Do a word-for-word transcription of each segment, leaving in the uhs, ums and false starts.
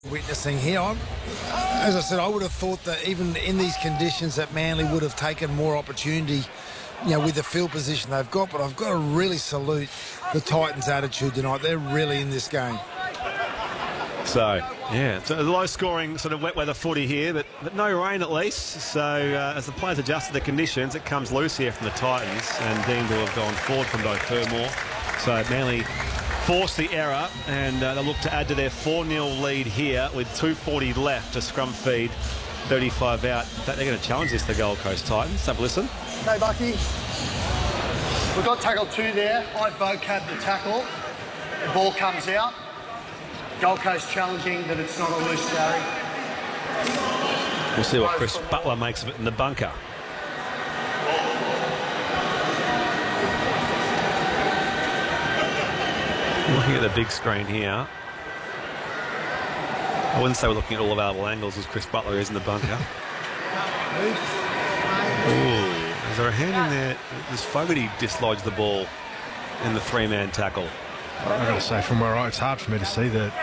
witnessing here. I'm, as I said, I would have thought that even in these conditions that Manly would have taken more opportunity, you know, with the field position they've got. But I've got to really salute the Titans' attitude tonight. They're really in this game. So, yeah, it's a low-scoring sort of wet weather footy here, but, but no rain at least. So uh, as the players adjust to the conditions, it comes loose here from the Titans, and deemed to have gone forward from both Fermor. So Manly force the error, and uh, they'll look to add to their four nil lead here with two forty left to scrum feed thirty-five out. In fact, they're going to challenge this, the Gold Coast Titans. Have a listen. Hey, Bucky. We've got tackle two there. I vocab the tackle. The ball comes out. Gold Coast challenging that it's not a loose carry. We'll see what Chris Butler makes of it in the bunker. Looking at the big screen here. I wouldn't say we're looking at all available angles as Chris Butler is in the bunker. Ooh, is there a hand in there? Does Fogarty dislodge the ball in the three-man tackle? I've got to say, from where I, it's hard for me to see that.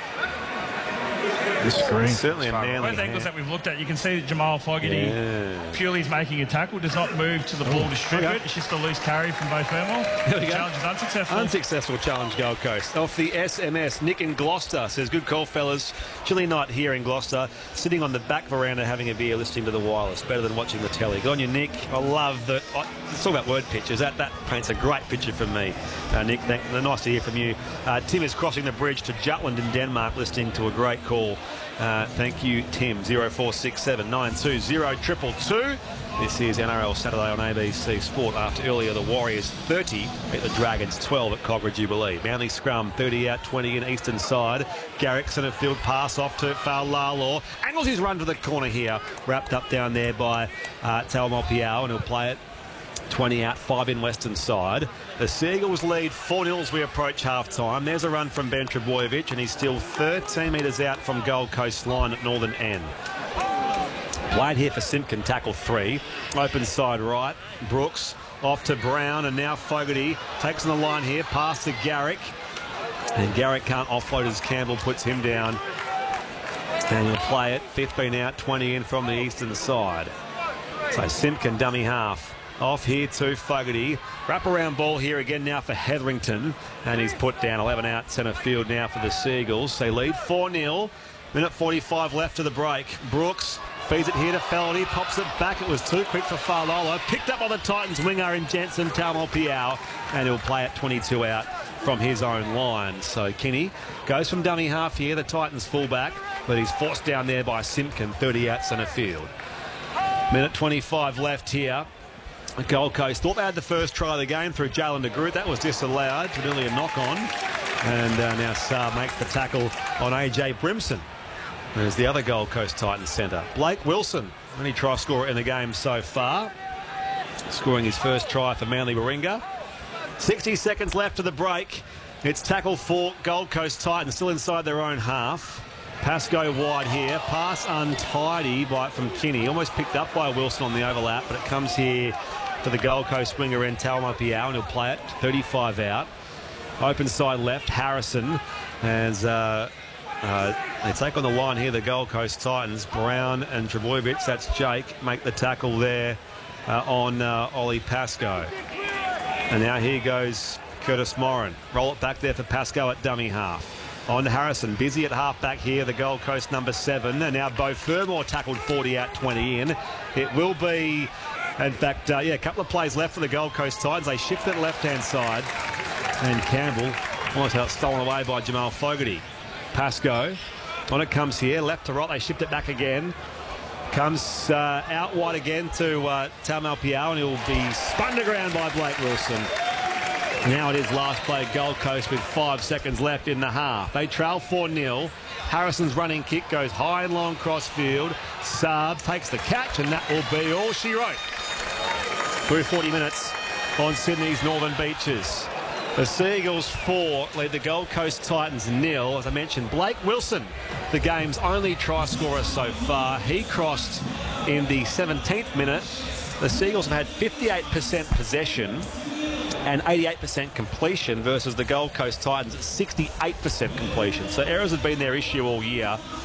This screen. Certainly a Manly Both angles that we've looked at, you can see that Jamal Fogarty yeah. purely is making a tackle, does not move to the ball distribute. Okay. It's just a loose carry from both Fermor. The challenge is unsuccessful. Unsuccessful challenge, Gold Coast. Off the S M S, Nick in Gloucester says, good call, fellas. Chilly night here in Gloucester. Sitting on the back veranda having a beer, listening to the wireless. Better than watching the telly. Good on you, Nick. I love that. Let's talk about word pictures. That, that paints a great picture for me. Uh, Nick, thank, nice to hear from you. Uh, Tim is crossing the bridge to Jutland in Denmark, listening to a great call. Uh, thank you, Tim. zero four six seven nine two zero two two two. This is N R L Saturday on A B C Sport. After earlier, the Warriors thirty beat the Dragons twelve at Cogra Jubilee. Manly scrum, thirty out, twenty in eastern side. Garrick centre field pass off to Faulalo. Angles his run to the corner here. Wrapped up down there by uh, Taumalpiao, and he'll play it. twenty out, five in western side. The Seagulls lead four nil as we approach half-time. There's a run from Ben Trebojevic, and he's still thirteen metres out from Gold Coast line at northern end. Wade here for Simpkin, tackle three. Open side right. Brooks off to Brown, and now Fogarty takes on the line here. Pass to Garrick. And Garrick can't offload as Campbell puts him down. And he'll play it. fifteen out, twenty in from the eastern side. So Simpkin, dummy half. Off here to Fogarty. Wrap-around ball here again now for Hetherington. And he's put down eleven out centre field now for the Seagulls. They lead four nil. Minute forty-five left to the break. Brooks feeds it here to Felony. Pops it back. It was too quick for Faulalo. Picked up by the Titans winger in Jensen Taumalpiao. And he'll play it twenty-two out from his own line. So Kenny goes from dummy half here, the Titans fullback. But he's forced down there by Simpkin, thirty out centre field. Minute twenty-five left here. Gold Coast thought they had the first try of the game through Jalen de Groot. That was disallowed. Nearly a knock-on. And uh, now Saar makes the tackle on A J Brimson. There's the other Gold Coast Titans centre. Blake Wilson, only try scorer in the game so far. Scoring his first try for Manly Warringah. sixty seconds left to the break. It's tackle for Gold Coast Titans, still inside their own half. Pascoe wide here. Pass untidy by from Kinney. Almost picked up by Wilson on the overlap, but it comes here to the Gold Coast winger in Taumalpiao, and he'll play it. thirty-five out. Open side left, Harrison. As uh, uh, they take on the line here, the Gold Coast Titans. Brown and Trebojevic, that's Jake, make the tackle there uh, on uh, Ollie Pascoe. And now here goes Curtis Moran. Roll it back there for Pascoe at dummy half. On to Harrison, busy at half-back here, the Gold Coast number seven. And now Beau Fermor tackled forty out, twenty in. It will be, in fact, uh, yeah, a couple of plays left for the Gold Coast Titans. They shift it left-hand side. And Campbell almost got stolen away by Jamal Fogarty. Pascoe, on it comes here, left to right, they shift it back again. Comes uh, out wide again to uh, Taumalpiao, and he'll be spun to ground by Blake Wilson. Now it is last play Gold Coast with five seconds left in the half. They trail four nil. Harrison's running kick goes high and long cross field. Saab takes the catch, and that will be all she wrote. Through forty minutes on Sydney's northern beaches. The Seagulls four lead the Gold Coast Titans nil. As I mentioned, Blake Wilson, the game's only try scorer so far. He crossed in the seventeenth minute. The Seagulls have had fifty-eight percent possession. and eighty-eight percent completion versus the Gold Coast Titans at sixty-eight percent completion. So errors have been their issue all year.